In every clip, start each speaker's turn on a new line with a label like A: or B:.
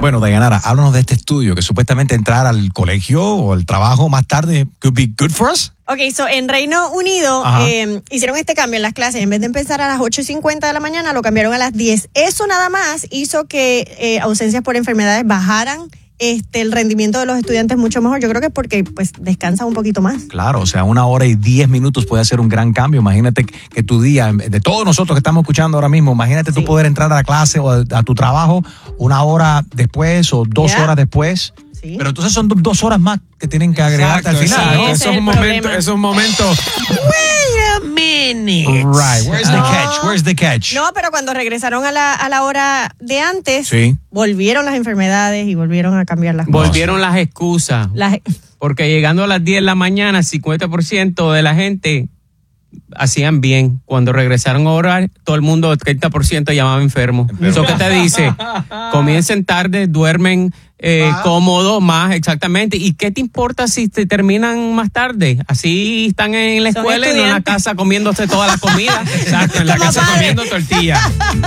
A: Bueno, Dayanara, háblanos de este estudio que supuestamente entrar al colegio o al trabajo más tarde could be good for us.
B: Ok, so en Reino Unido hicieron este cambio en las clases. En vez de empezar a las 8:50 de la mañana, lo cambiaron a las 10. Eso nada más hizo que ausencias por enfermedades bajaran. El rendimiento de los estudiantes mucho mejor. Yo creo que es porque pues descansan un poquito más.
A: Claro, o sea, 1 hora y 10 minutos puede hacer un gran cambio. Imagínate que tu día, de todos nosotros que estamos escuchando ahora mismo, imagínate tú poder entrar a la clase o a tu trabajo 1 hora después o 2 horas después. Sí. Pero entonces son 2 horas más que tienen que agregarte al final,
C: sí,
A: ¿no?
C: Eso es un momento. Wait a minute.
A: Right, where's the catch?
B: No, pero cuando regresaron a la hora de antes, volvieron las enfermedades y volvieron a cambiar las cosas.
C: Volvieron las excusas. Porque llegando a las 10 de la mañana, 50% de la gente hacían bien. Cuando regresaron a orar, todo el mundo, el 30% llamaba enfermo. ¿Eso qué te dice? Comiencen tarde, duermen cómodo, más exactamente. ¿Y qué te importa si te terminan más tarde? Así están en la escuela y no en la casa comiéndose toda la comida. Exacto, en la casa comiendo tortilla.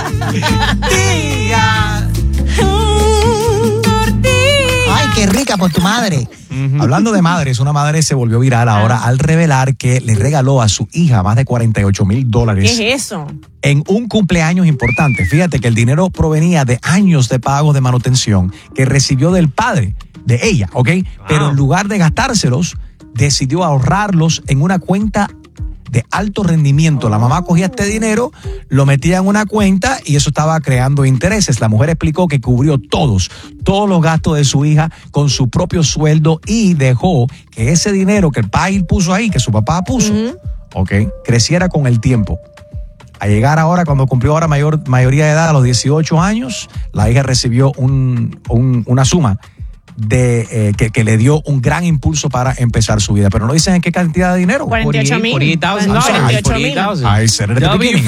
D: Ay, qué rica por tu madre.
A: Hablando de madres, una madre se volvió viral ahora al revelar que le regaló a su hija más de $48,000.
B: ¿Qué es eso?
A: En un cumpleaños importante. Fíjate que el dinero provenía de años de pagos de manutención que recibió del padre de ella, ¿ok? Wow. Pero en lugar de gastárselos, decidió ahorrarlos en una cuenta de alto rendimiento. La mamá cogía este dinero, lo metía en una cuenta y eso estaba creando intereses. La mujer explicó que cubrió todos los gastos de su hija con su propio sueldo y dejó que ese dinero que el país puso ahí, que su papá puso, creciera con el tiempo. A llegar ahora, cuando cumplió ahora mayoría de edad, a los 18 años, la hija recibió una suma que le dio un gran impulso para empezar su vida. Pero no dicen en qué cantidad de dinero.
B: $48,000.
A: I said it at the beginning.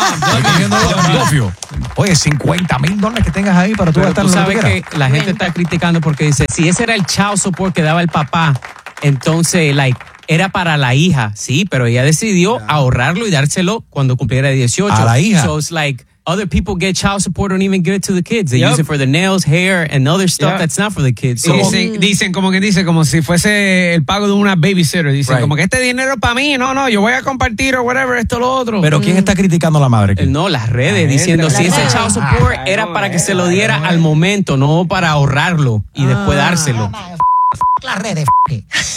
A: Oye, $50,000 que tengas ahí para tú gastar.
C: Tú sabes que la gente está criticando porque dice, si ese era el child support que daba el papá, entonces, era para la hija, sí, pero ella decidió ahorrarlo y dárselo cuando cumpliera 18.
A: A la hija.
C: So it's like, other people get child support, don't even give it to the kids. They use it for the nails, hair, and other stuff that's not for the kids. So,
E: dicen como si fuese el pago de una babysitter. Dicen como que este dinero es para mí, no, yo voy a compartir o whatever, esto, lo otro.
A: Pero ¿quién está criticando a la madre?
C: No, las redes, diciendo si ese child support era para que se lo diera al momento, no para ahorrarlo y después dárselo.
D: Las redes,